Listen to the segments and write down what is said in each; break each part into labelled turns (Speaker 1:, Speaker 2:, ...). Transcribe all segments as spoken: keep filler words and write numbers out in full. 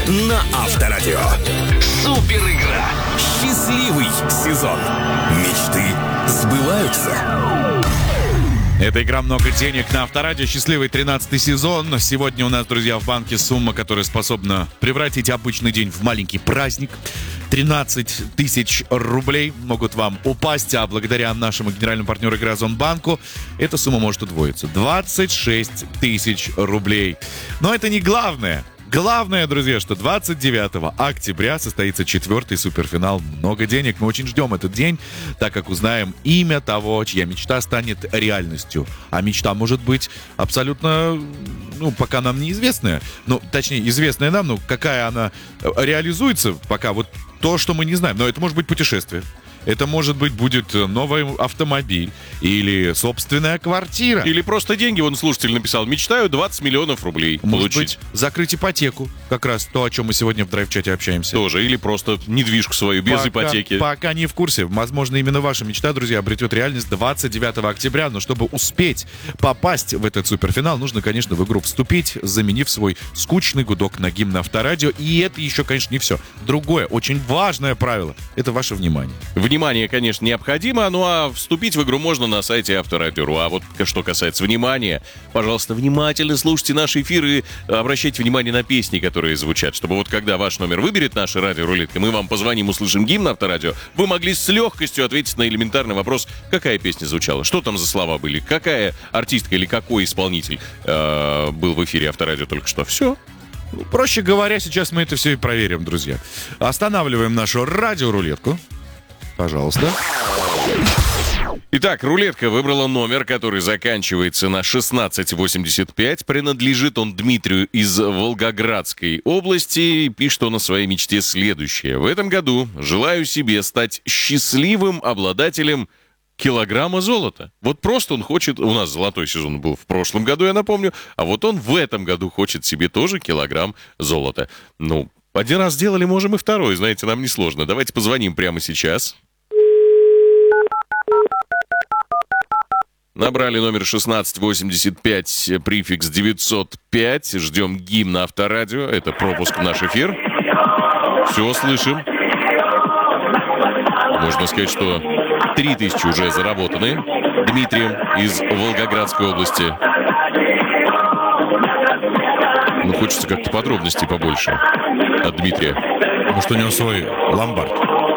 Speaker 1: на Авторадио. Супер игра. Счастливый сезон. Мечты сбываются.
Speaker 2: Это игра «Много денег» на Авторадио. Счастливый тринадцатый сезон. Сегодня у нас, друзья, в банке сумма, которая способна превратить обычный день в маленький праздник. тринадцать тысяч рублей могут вам упасть, а благодаря нашему генеральному партнеру игры Озонбанку эта сумма может удвоиться. двадцать шесть тысяч рублей. Но это не главное. Главное, друзья, что двадцать девятого октября состоится четвертый суперфинал «Много денег». Мы очень ждем этот день, так как узнаем имя того, чья мечта станет реальностью. А мечта может быть абсолютно, ну, пока нам неизвестная. Ну, точнее, известная нам, ну, какая она реализуется, пока вот то, что мы не знаем. Но это может быть путешествие. Это, может быть, будет новый автомобиль или собственная квартира.
Speaker 3: Или просто деньги. Вон слушатель написал: мечтаю двадцать миллионов рублей
Speaker 2: может
Speaker 3: получить.
Speaker 2: Быть, закрыть ипотеку. Как раз то, о чем мы сегодня в драйв-чате общаемся.
Speaker 3: Тоже. Или просто недвижку свою без
Speaker 2: пока,
Speaker 3: ипотеки.
Speaker 2: Пока не в курсе. Возможно, именно ваша мечта, друзья, обретет реальность двадцать девятого октября. Но чтобы успеть попасть в этот суперфинал, нужно, конечно, в игру вступить, заменив свой скучный гудок на гимн Авторадио. И это еще, конечно, не все. Другое, очень важное правило — это ваше внимание.
Speaker 3: Внимание, конечно, необходимо, ну а вступить в игру можно на сайте Авторадио. А вот что касается внимания, пожалуйста, внимательно слушайте наши эфиры и обращайте внимание на песни, которые звучат, чтобы вот когда ваш номер выберет наша радиорулетка, мы вам позвоним, услышим гимн Авторадио, вы могли с легкостью ответить на элементарный вопрос: какая песня звучала, что там за слова были, какая артистка или какой исполнитель э, был в эфире Авторадио только что. Все.
Speaker 2: Проще говоря, сейчас мы это все и проверим, друзья. Останавливаем нашу радиорулетку. Пожалуйста.
Speaker 3: Итак, рулетка выбрала номер, который заканчивается на шестнадцать восемьдесят пять. Принадлежит он Дмитрию из Волгоградской области. Пишет он о своей мечте следующее. В этом году желаю себе стать счастливым обладателем килограмма золота. Вот просто он хочет... У нас золотой сезон был в прошлом году, я напомню. А вот он в этом году хочет себе тоже килограмм золота. Ну, один раз сделали, можем и второй. Знаете, нам несложно. Давайте позвоним прямо сейчас. Набрали номер шестнадцать восемьдесят пять, префикс девятьсот пять. Ждем гимн Авторадио. Это пропуск в наш эфир. Все, слышим. Можно сказать, что три тысячи уже заработаны Дмитрием из Волгоградской области. Ну, хочется как-то подробностей побольше от Дмитрия.
Speaker 2: Может, у него свой ломбард.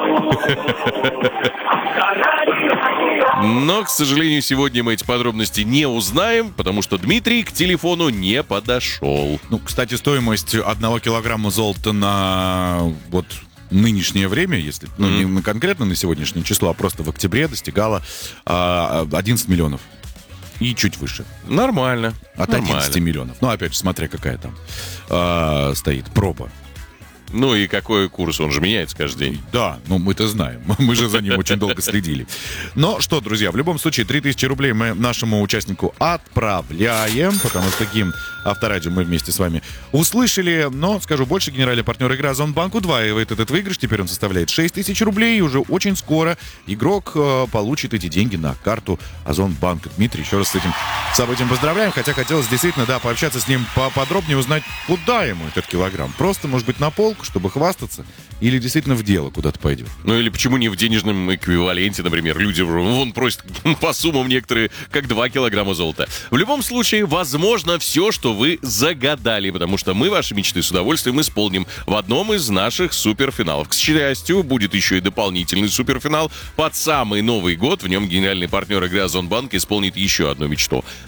Speaker 3: Но, к сожалению, сегодня мы эти подробности не узнаем, потому что Дмитрий к телефону не подошел.
Speaker 2: Ну, кстати, стоимость одного килограмма золота на вот нынешнее время, если, ну, mm-hmm. не конкретно на сегодняшнее число, а просто в октябре достигала а, одиннадцать миллионов. И чуть выше.
Speaker 3: Нормально.
Speaker 2: От
Speaker 3: Нормально.
Speaker 2: одиннадцати миллионов. Ну, опять же, смотря какая там а, стоит проба.
Speaker 3: Ну и какой курс? Он же меняется каждый день.
Speaker 2: Да, ну мы-то знаем. Мы же за ним очень долго следили. Но что, друзья, в любом случае, три тысячи рублей мы нашему участнику отправляем, потому что гимн Авторадио мы вместе с вами услышали. Но, скажу больше, генеральный партнер игры Озонбанк удваивает этот выигрыш. Теперь он составляет шесть тысяч рублей. И уже очень скоро игрок э, получит эти деньги на карту Озонбанка. Дмитрий, еще раз с этим событием поздравляем. Хотя хотелось действительно, да, пообщаться с ним поподробнее, узнать, куда ему этот килограмм. Просто, может быть, на полку, чтобы хвастаться, или действительно в дело куда-то пойдет.
Speaker 3: Ну или почему не в денежном эквиваленте, например. Люди вон просят по суммам некоторые как два килограмма золота. В любом случае, возможно все, что вы загадали, потому что мы ваши мечты с удовольствием исполним в одном из наших суперфиналов. К счастью, будет еще и дополнительный суперфинал под самый Новый год. В нем генеральный партнер игры Озонбанк исполнит еще одну мечту.